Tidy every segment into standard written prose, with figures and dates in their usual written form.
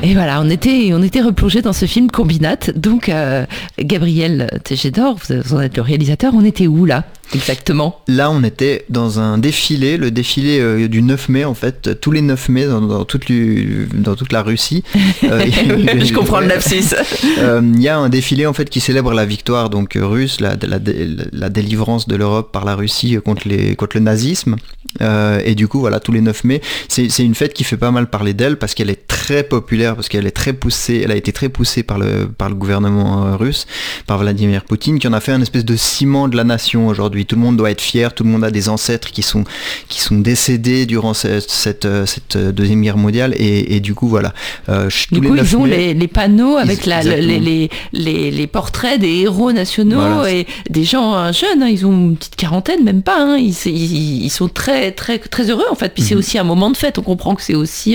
Et voilà, on était replongé dans ce film Combinat. Donc, Gabriel Tejedor, vous en êtes le réalisateur. On était où là exactement? Là, on était dans un défilé, le défilé du 9 mai en fait, tous les 9 mai dans toute la Russie. Je comprends le lapsus. Il y a un défilé en fait qui célèbre la victoire donc russe, la délivrance de l'Europe par la Russie contre le nazisme. Et du coup, voilà, tous les 9 mai, c'est une fête qui fait pas mal parler d'elle parce qu'elle est très populaire, parce qu'elle est très poussée, elle a été très poussée par le gouvernement russe, par Vladimir Poutine, qui en a fait un espèce de ciment de la nation aujourd'hui. Tout le monde doit être fier, tout le monde a des ancêtres qui sont décédés durant cette deuxième guerre mondiale, et du coup voilà. Du coup ils ont les panneaux avec les portraits des héros nationaux, voilà. Et des gens jeunes, hein, ils ont une petite quarantaine, même pas, hein, ils sont très très très heureux en fait. Puis c'est aussi un moment de fête. On comprend que c'est aussi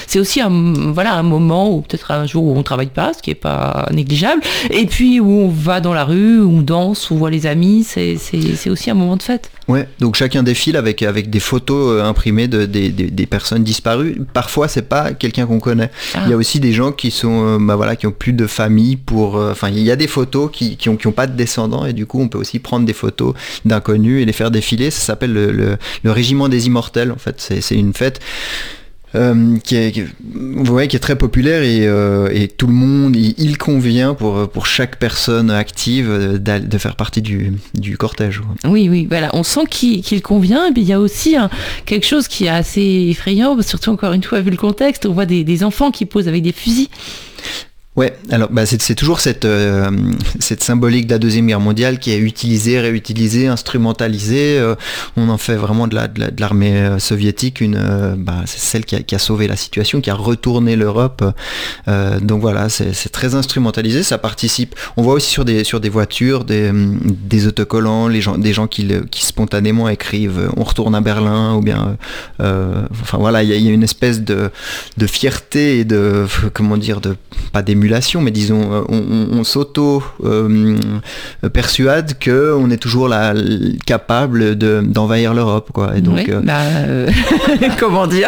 un moment où peut-être un jour où on travaille pas, ce qui est pas négligeable, et puis où on va dans la rue, où on danse, où on voit les amis. C'est aussi un moment de fête. Ouais, donc chacun défile avec des photos imprimées des personnes disparues. Parfois, c'est pas quelqu'un qu'on connaît. Il y a aussi des gens qui sont, qui ont plus de famille il y a des photos qui ont pas de descendants, et du coup, on peut aussi prendre des photos d'inconnus et les faire défiler. Ça s'appelle le Régiment des Immortels. En fait, c'est une fête qui est très populaire, et tout le monde, il convient pour chaque personne active de faire partie du cortège. Oui, voilà, on sent qu'il convient. Et puis il y a aussi quelque chose qui est assez effrayant, surtout encore une fois vu le contexte. On voit des enfants qui posent avec des fusils. Ouais, alors c'est toujours cette symbolique de la Deuxième Guerre mondiale qui est utilisée, réutilisée, instrumentalisée. On en fait vraiment de l'armée soviétique c'est celle qui a sauvé la situation, qui a retourné l'Europe. Donc voilà, c'est très instrumentalisé, ça participe. On voit aussi sur des voitures, des autocollants, des gens qui spontanément écrivent « On retourne à Berlin » ou bien... il y a une espèce de fierté et de pas d'émulation, mais disons, on s'auto-persuade qu'on est toujours là, capable d'envahir l'Europe, quoi. Et donc, comment dire?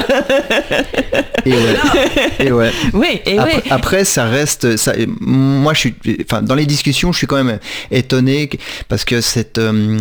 Et ouais. Oui, après, ça reste... moi, dans les discussions, je suis quand même étonné parce que cette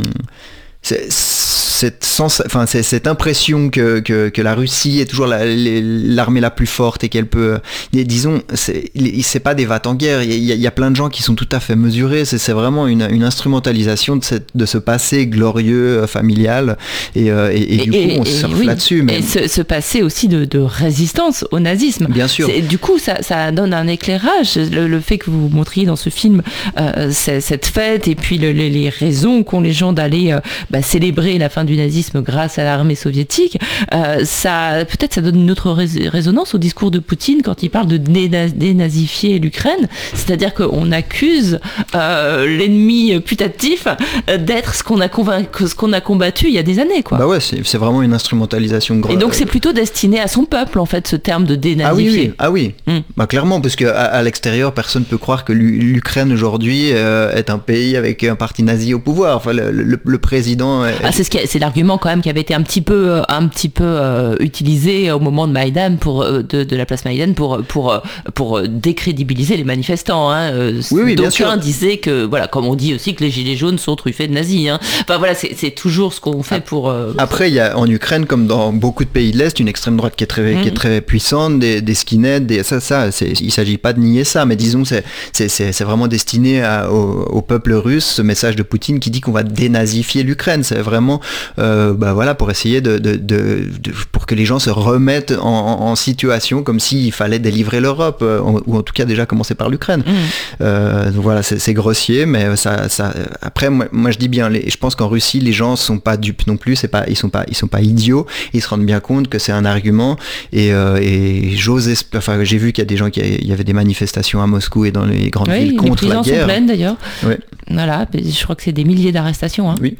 impression que la Russie est toujours l'armée la plus forte et qu'elle peut, disons, c'est pas des va-t-en-guerre. Il y a plein de gens qui sont tout à fait mesurés. C'est vraiment une instrumentalisation de ce passé glorieux familial, et du coup on surfe là-dessus. Mais... Et ce passé aussi de résistance au nazisme. Bien sûr. Du coup, ça donne un éclairage. Le fait que vous montriez dans ce film cette fête, et puis les raisons qu'ont les gens d'aller célébrer la fin du nazisme grâce à l'armée soviétique, ça donne une autre résonance au discours de Poutine quand il parle de dénazifier l'Ukraine, c'est-à-dire qu'on accuse l'ennemi putatif d'être ce qu'on a combattu il y a des années, quoi. Bah ouais, c'est vraiment une instrumentalisation. Et donc c'est plutôt destiné à son peuple, en fait, ce terme de dénazifier. Ah oui. Clairement, parce qu'à l'extérieur, personne ne peut croire que l'Ukraine aujourd'hui est un pays avec un parti nazi au pouvoir. Enfin, le président... c'est l'argument quand même qui avait été un petit peu utilisé au moment de Maïdan, de la place Maïdan, pour décrédibiliser les manifestants. Oui, bien sûr. D'aucuns disaient que, voilà, comme on dit aussi que les gilets jaunes sont truffés de nazis. Enfin voilà, c'est toujours ce qu'on fait pour... Après, il y a en Ukraine, comme dans beaucoup de pays de l'Est, une extrême droite qui est très puissante, des skinheads, il ne s'agit pas de nier ça, mais disons, c'est vraiment destiné au peuple russe, ce message de Poutine qui dit qu'on va dénazifier l'Ukraine. C'est vraiment pour essayer pour que les gens se remettent en situation comme s'il fallait délivrer l'Europe, ou en tout cas déjà commencer par l'Ukraine. Donc voilà, c'est grossier, mais après moi je dis bien, je pense qu'en Russie les gens sont pas dupes non plus, ils sont pas idiots, ils se rendent bien compte que c'est un argument, et j'ai vu qu'il y a des gens il y avait des manifestations à Moscou et dans les grandes villes contre la guerre. Les prisons sont pleines d'ailleurs. Ouais. Voilà, je crois que c'est des milliers d'arrestations. Oui.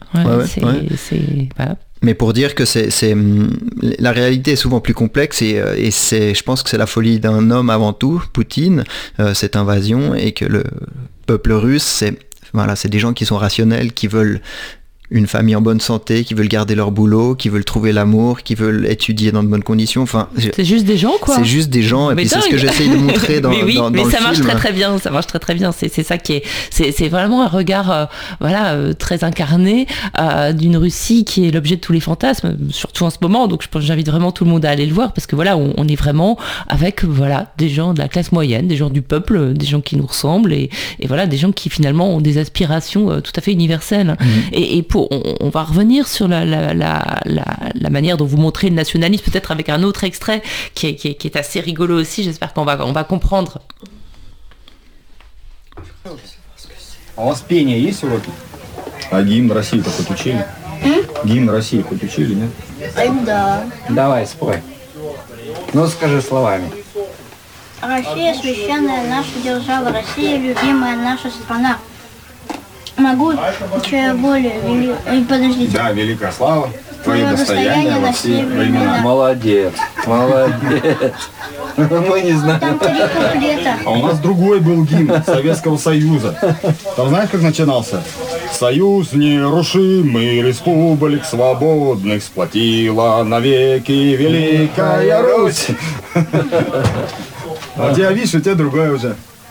Voilà. Mais pour dire que la réalité est souvent plus complexe, et je pense que c'est la folie d'un homme avant tout, Poutine, cette invasion, et que le peuple russe, c'est des gens qui sont rationnels, qui veulent une famille en bonne santé, qui veulent garder leur boulot, qui veulent trouver l'amour, qui veulent étudier dans de bonnes conditions. Enfin, c'est juste des gens, quoi. C'est juste des gens, et puis c'est ce que j'essaye de montrer dans, dans le film. Mais ça marche très très bien, ça marche très très bien. C'est ça qui est, c'est vraiment un regard, très incarné d'une Russie qui est l'objet de tous les fantasmes, surtout en ce moment. Donc j'invite vraiment tout le monde à aller le voir, parce que voilà, on est vraiment avec des gens de la classe moyenne, des gens du peuple, des gens qui nous ressemblent, et voilà, des gens qui finalement ont des aspirations tout à fait universelles. Et on va revenir sur la manière dont vous montrez le nationalisme, peut-être avec un autre extrait qui est assez rigolo aussi. J'espère qu'on va comprendre. А у вас пение есть уроки? А гимн России хоть учили? Гимн России хоть учили, нет? Да. Давай, спой. Ну, скажи словами. Россия священная наша держава, Россия любимая наша страна. Могучая воля, подождите. Да, великая слава, твое достояние во все времена. Молодец, молодец. Мы не знаем. Там 3 куплета. А у нас другой был гимн Советского Союза. Там знаешь, как начинался? Союз нерушимый республик свободных сплотила навеки Великая Русь. А у тебя, видишь, у тебя другая уже.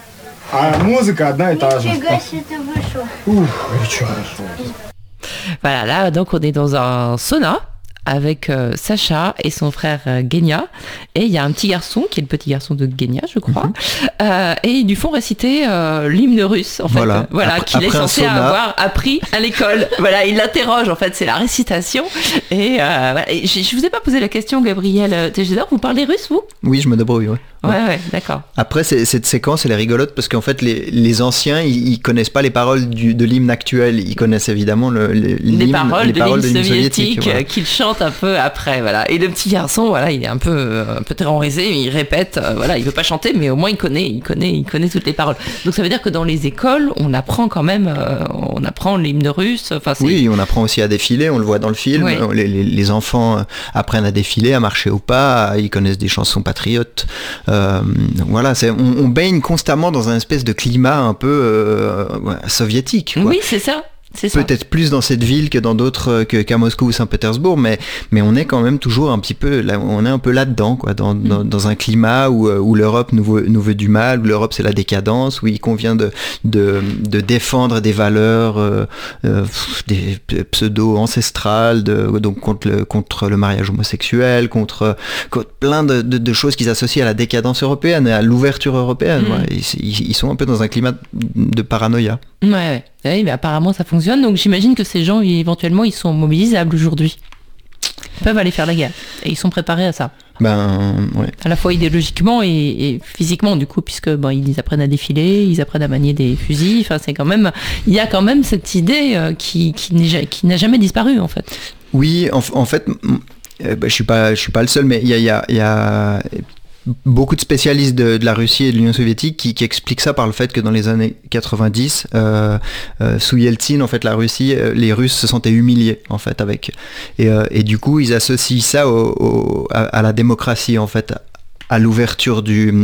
А музыка одна и та же. Нифига себе ты вышел. Хорошо. Voilà, là, donc on est dans un sauna avec Sacha et son frère Genia, et il y a un petit garçon qui est le petit garçon de Genia, je crois, et ils lui font réciter l'hymne russe, en fait, voilà, qu'il est censé avoir appris à l'école. Voilà, il l'interroge, en fait, c'est la récitation. Et je vous ai pas posé la question, Gabriel Tejedor, vous parlez russe, vous? Oui, je me débrouille, ouais. Ouais, d'accord. Après, cette séquence, elle est rigolote parce qu'en fait, les anciens, ils connaissent pas les paroles de l'hymne actuel. Ils connaissent évidemment les paroles de l'hymne soviétique voilà. Qu'ils chantent un peu après, voilà. Et le petit garçon, voilà, il est un peu terrorisé, il répète, voilà, il veut pas chanter, mais au moins il connaît toutes les paroles. Donc ça veut dire que dans les écoles, on apprend quand même, on apprend l'hymne russe. Oui, on apprend aussi à défiler, on le voit dans le film. Oui. Les enfants apprennent à défiler, à marcher au pas, ils connaissent des chansons patriotes. Voilà, on baigne constamment dans un espèce de climat un peu soviétique, quoi. Oui, c'est ça. Peut-être plus dans cette ville que dans d'autres, qu'à Moscou ou Saint-Pétersbourg, mais on est quand même toujours un petit peu là, on est un peu là-dedans, quoi, dans un climat où l'Europe nous veut du mal, où l'Europe c'est la décadence, où il convient de défendre des valeurs des pseudo-ancestrales, donc contre le mariage homosexuel, contre plein de choses qu'ils associent à la décadence européenne et à l'ouverture européenne. Ouais. Ils sont un peu dans un climat de paranoïa. Ouais. Oui, mais apparemment ça fonctionne, donc j'imagine que ces gens, éventuellement, ils sont mobilisables aujourd'hui. Ils peuvent aller faire la guerre, et ils sont préparés à ça. Ouais. À la fois idéologiquement et physiquement, du coup, puisque ils apprennent à défiler, ils apprennent à manier des fusils, enfin c'est quand même, il y a quand même cette idée qui n'a jamais disparu, en fait. Oui, en fait, je suis pas le seul, mais il y a beaucoup de spécialistes de la Russie et de l'Union soviétique qui expliquent ça par le fait que dans les années 90, sous Yeltsin, en fait, la Russie, les Russes se sentaient humiliés, en fait, et du coup, ils associent ça à la démocratie, en fait, à l'ouverture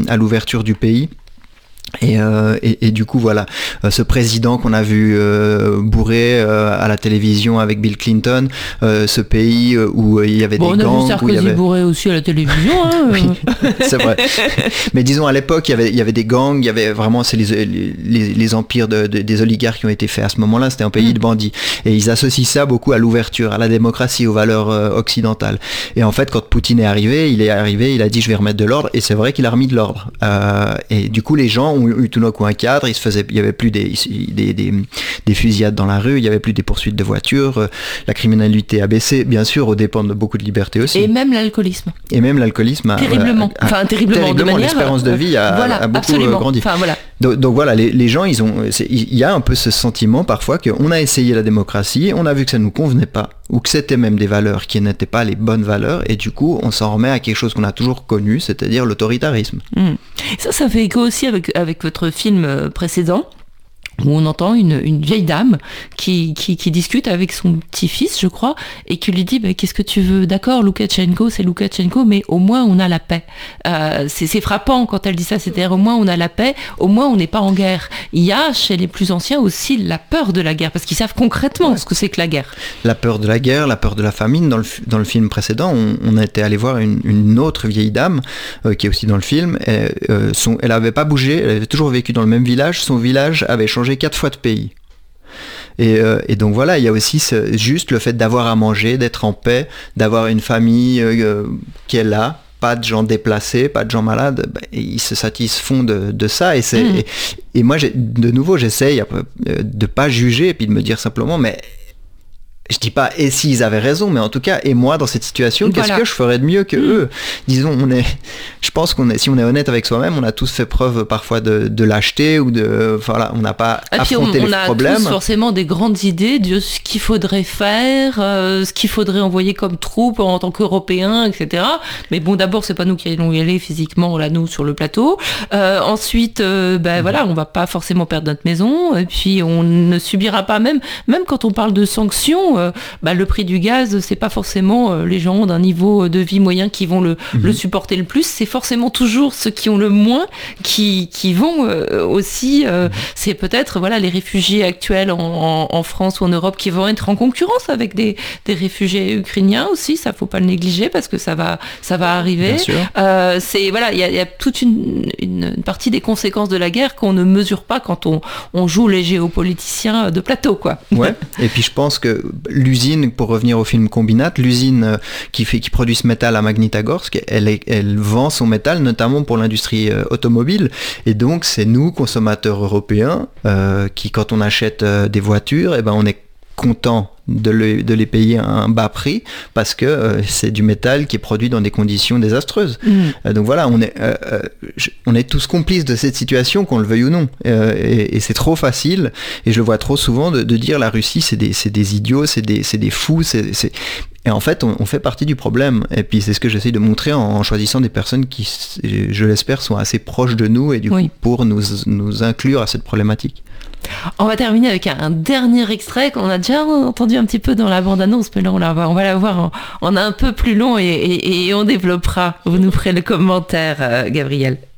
du pays. Et du coup voilà, ce président qu'on a vu bourré à la télévision avec Bill Clinton, ce pays où il y avait des gangs, on a vu Sarkozy bourré aussi à la télévision, hein. Oui, c'est vrai. Mais disons à l'époque il y avait des gangs, il y avait vraiment les empires des oligarques qui ont été faits à ce moment-là. C'était un pays de bandits, et ils associent ça beaucoup à l'ouverture, à la démocratie, aux valeurs occidentales. Et en fait, quand Poutine est arrivé, il a dit je vais remettre de l'ordre, et c'est vrai qu'il a remis de l'ordre. Et du coup les gens ont eu tout d'un coup un cadre, il y avait plus des fusillades dans la rue, il y avait plus des poursuites de voitures, la criminalité a baissé, bien sûr, aux dépens de beaucoup de libertés aussi. Et même l'alcoolisme. Terriblement. Terriblement, de manière... l'espérance de vie a beaucoup grandi. Enfin, voilà. Donc voilà, les gens, il y a un peu ce sentiment parfois qu'on a essayé la démocratie, on a vu que ça ne nous convenait pas, ou que c'était même des valeurs qui n'étaient pas les bonnes valeurs, et du coup on s'en remet à quelque chose qu'on a toujours connu, c'est-à-dire l'autoritarisme. Ça fait écho aussi avec votre film précédent. où on entend une vieille dame qui discute avec son petit-fils, je crois, et qui lui dit qu'est-ce que tu veux, d'accord, Loukachenko, c'est Loukachenko, mais au moins on a la paix. C'est frappant quand elle dit ça, c'est-à-dire au moins on a la paix, au moins on n'est pas en guerre. Il y a chez les plus anciens aussi la peur de la guerre, parce qu'ils savent concrètement ce que c'est que la guerre. La peur de la guerre, la peur de la famine. Dans le film précédent, on a été allé voir une autre vieille dame qui est aussi dans le film. Elle n'avait pas bougé, elle avait toujours vécu dans le même village, son village avait changé 4 fois de pays. Et donc voilà, il y a aussi juste le fait d'avoir à manger, d'être en paix, d'avoir une famille qui est là, pas de gens déplacés, pas de gens malades, ils se satisfont de ça. Et moi, de nouveau, j'essaye de pas juger et puis de me dire simplement, mais je dis pas et s'ils avaient raison, mais en tout cas, et moi dans cette situation, qu'est-ce que je ferais de mieux que eux? Disons, je pense si on est honnête avec soi-même, on a tous fait preuve parfois de lâcheté ou on n'a pas affronté les problèmes. On a tous forcément des grandes idées de ce qu'il faudrait faire, ce qu'il faudrait envoyer comme troupes en tant qu'Européens, etc. Mais bon, d'abord, c'est pas nous qui allons y aller physiquement, là, nous, sur le plateau. Ensuite, voilà, on va pas forcément perdre notre maison, et puis on ne subira pas, même quand on parle de sanctions, le prix du gaz, c'est pas forcément les gens d'un niveau de vie moyen qui vont le supporter le plus, c'est forcément toujours ceux qui ont le moins qui vont aussi, c'est peut-être les réfugiés actuels en France ou en Europe qui vont être en concurrence avec des réfugiés ukrainiens aussi, ça faut pas le négliger parce que ça va arriver. Il y a toute une partie des conséquences de la guerre qu'on ne mesure pas quand on joue les géopoliticiens de plateau, quoi. Ouais. Et puis je pense que l'usine, pour revenir au film Combinat, l'usine qui produit ce métal à Magnitogorsk, elle vend son métal notamment pour l'industrie automobile, et donc c'est nous, consommateurs européens, qui quand on achète des voitures, on est content de les payer à un bas prix parce que c'est du métal qui est produit dans des conditions désastreuses. Donc voilà, on est tous complices de cette situation, qu'on le veuille ou non. Et c'est trop facile, et je le vois trop souvent, de dire la Russie c'est des idiots, c'est des fous, et en fait, on fait partie du problème. Et puis c'est ce que j'essaie de montrer en choisissant des personnes qui, je l'espère, sont assez proches de nous et du coup pour nous inclure à cette problématique. On va terminer avec un dernier extrait qu'on a déjà entendu un petit peu dans la bande-annonce, mais là on va la voir en un peu plus long et on développera. Vous nous ferez le commentaire, Gabriel.